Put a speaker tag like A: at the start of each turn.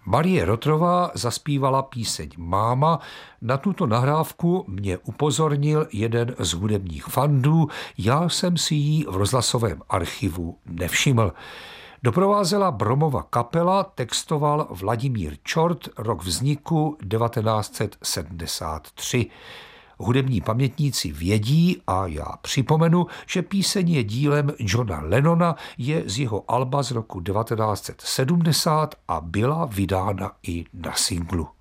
A: Marie Rotrová zaspívala píseň Máma. Na tuto nahrávku mě upozornil jeden z hudebních fandů, já jsem si ji v rozhlasovém archivu nevšiml. Doprovázela Bromova kapela, textoval Vladimír Čort, rok vzniku 1973. Hudební pamětníci vědí a já připomenu, že píseň je dílem Johna Lennona, je z jeho alba z roku 1970 a byla vydána i na singlu.